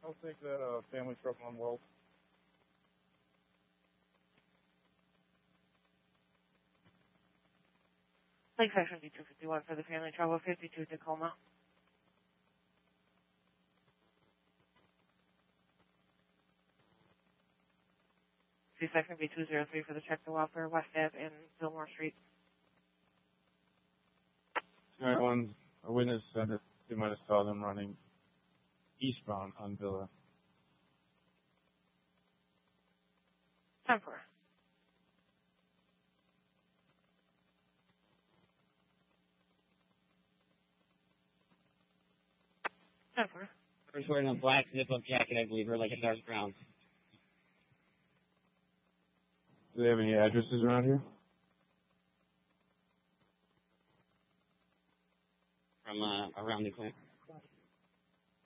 I'll take that family truck on World. Lakeside 5251 for the family travel 52 Tacoma. Section B203 for the check to Welfare, West Ave and Fillmore Street. Alright, one, a witness said that they might have saw them running eastbound on Villa. 10-4. First wearing a black zip-up jacket, I believe, or like a dark brown. Do they have any addresses around here? From around the clinic.